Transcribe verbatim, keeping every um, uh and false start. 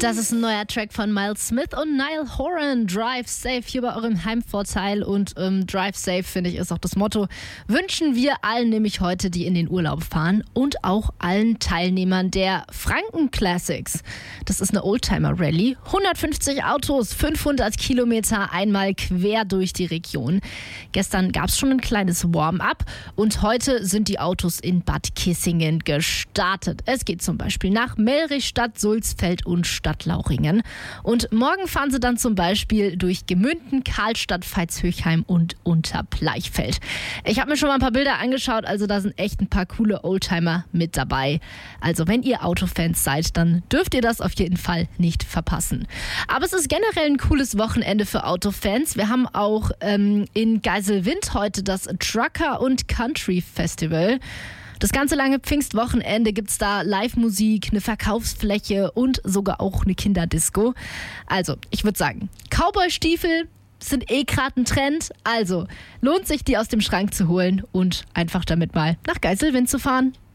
Das ist ein neuer Track von Miles Smith und Niall Horan. Drive Safe hier bei eurem Heimvorteil. Und ähm, Drive Safe, finde ich, ist auch das Motto. Wünschen wir allen nämlich heute, die in den Urlaub fahren und auch allen Teilnehmern der Franken Classics. Das ist eine Oldtimer-Rallye. hundertfünfzig Autos, fünfhundert Kilometer, einmal quer durch die Region. Gestern gab es schon ein kleines Warm-up und heute sind die Autos in Bad Kissingen gestartet. Es geht zum Beispiel nach Melrichstadt, Sulzfeld und Stadtlauchringen. Und morgen fahren sie dann zum Beispiel durch Gemünden, Karlstadt, Veitshöchheim und Unterbleichfeld. Ich habe mir schon mal ein paar Bilder angeschaut, also da sind echt ein paar coole Oldtimer mit dabei. Also wenn ihr Autofans seid, dann dürft ihr das auf jeden Fall nicht verpassen. Aber es ist generell ein cooles Wochenende für Autofans. Wir haben auch ähm, in Geiselwind heute das Trucker und Country Festival. Das ganze lange Pfingstwochenende gibt's da Live-Musik, eine Verkaufsfläche und sogar auch eine Kinderdisco. Also, ich würde sagen, Cowboy-Stiefel sind eh gerade ein Trend. Also, lohnt sich, die aus dem Schrank zu holen und einfach damit mal nach Geiselwind zu fahren.